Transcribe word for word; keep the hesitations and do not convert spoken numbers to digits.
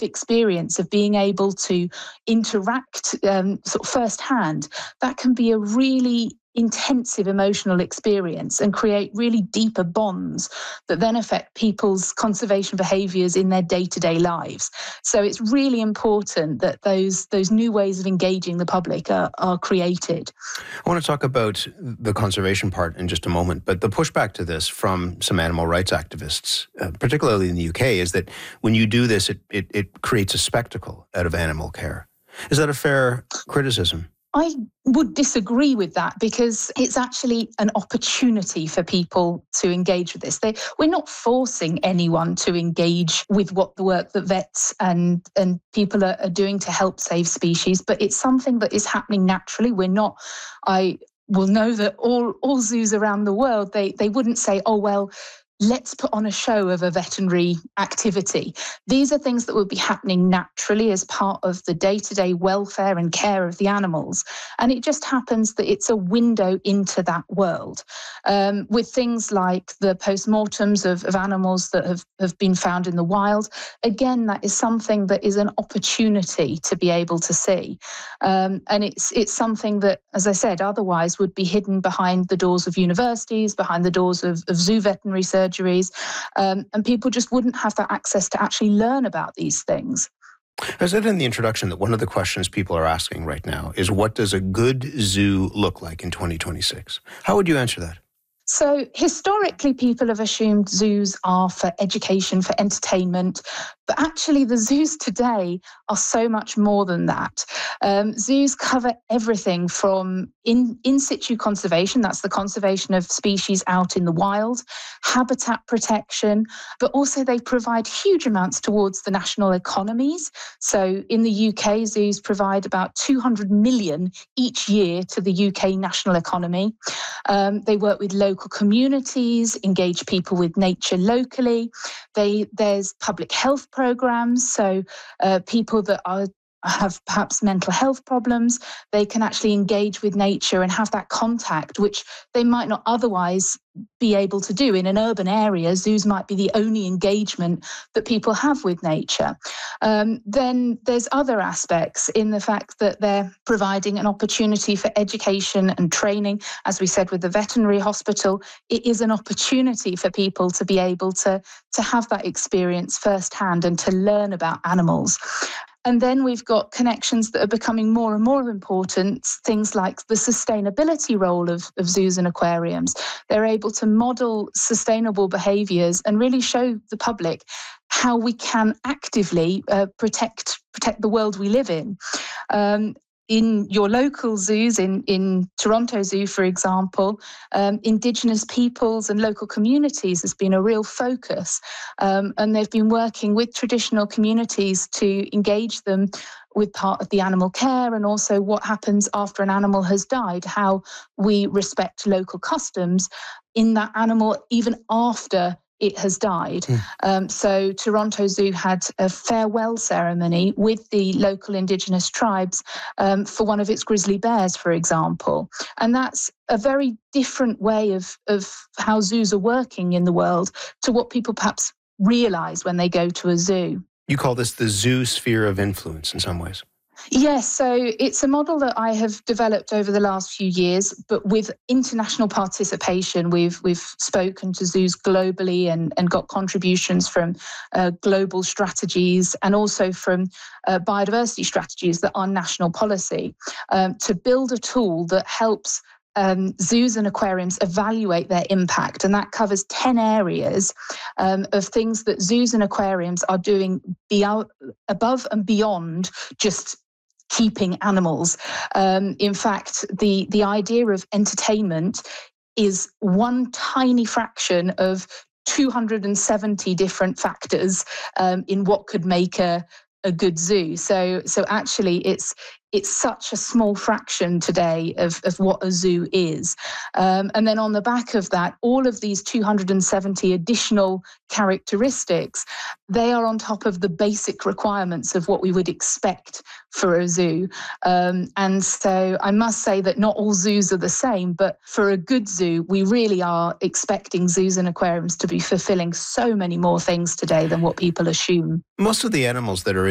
experience of being able to interact um, sort of firsthand, that can be a really intensive emotional experience and create really deeper bonds that then affect people's conservation behaviours in their day-to-day lives. So it's really important that those those new ways of engaging the public are, are created. I want to talk about the conservation part in just a moment, but the pushback to this from some animal rights activists, uh, particularly in the U K, is that when you do this, it, it, it creates a spectacle out of animal care. Is that a fair criticism? I would disagree with that, because it's actually an opportunity for people to engage with this. They, we're not forcing anyone to engage with what the work that vets and, and people are, are doing to help save species, but it's something that is happening naturally. We're not, I will know that all, all zoos around the world, they, they wouldn't say, oh, well, let's put on a show of a veterinary activity. These are things that would be happening naturally as part of the day-to-day welfare and care of the animals. And it just happens that it's a window into that world. Um, with things like the post-mortems of, of animals that have, have been found in the wild, again, that is something that is an opportunity to be able to see. Um, and it's, it's something that, as I said, otherwise would be hidden behind the doors of universities, behind the doors of, of zoo veterinary surgeries. Surgeries, um, and people just wouldn't have that access to actually learn about these things. I said in the introduction that one of the questions people are asking right now is, what does a good zoo look like in twenty twenty-six? How would you answer that? So historically, people have assumed zoos are for education, for entertainment, but actually the zoos today are so much more than that. Um, zoos cover everything from in, in situ conservation, that's the conservation of species out in the wild, habitat protection, but also they provide huge amounts towards the national economies. So in the U K, zoos provide about two hundred million each year to the U K national economy. Um, they work with local local communities, engage people with nature locally. They, there's public health programs, so uh, people that are have perhaps mental health problems, they can actually engage with nature and have that contact, which they might not otherwise be able to do. In an urban area, zoos might be the only engagement that people have with nature. Um, then there's other aspects in the fact that they're providing an opportunity for education and training. As we said with the veterinary hospital, it is an opportunity for people to be able to, to have that experience firsthand and to learn about animals. And then we've got connections that are becoming more and more important, things like the sustainability role of, of zoos and aquariums. They're able to model sustainable behaviours and really show the public how we can actively uh, protect protect the world we live in. Um, In your local zoos, in, in Toronto Zoo, for example, um, Indigenous peoples and local communities has been a real focus. Um, and they've been working with traditional communities to engage them with part of the animal care and also what happens after an animal has died, how we respect local customs in that animal even after it has died. Mm. Um, so Toronto Zoo had a farewell ceremony with the local Indigenous tribes um, for one of its grizzly bears, for example. And that's a very different way of, of how zoos are working in the world to what people perhaps realise when they go to a zoo. You call this the zoo sphere of influence in some ways. Yes, so it's a model that I have developed over the last few years, but with international participation. We've we've spoken to zoos globally and, and got contributions from uh, global strategies and also from uh, biodiversity strategies that are national policy um, to build a tool that helps Um, zoos and aquariums evaluate their impact, and that covers ten areas um, of things that zoos and aquariums are doing beyond, above and beyond just keeping animals. Um, in fact, the, the idea of entertainment is one tiny fraction of two hundred seventy different factors um, in what could make a, a good zoo. So, so actually, it's it's such a small fraction today of, of what a zoo is. Um, and then on the back of that, all of these two hundred seventy additional characteristics, they are on top of the basic requirements of what we would expect for a zoo. Um, and so I must say that not all zoos are the same, but for a good zoo, we really are expecting zoos and aquariums to be fulfilling so many more things today than what people assume. Most of the animals that are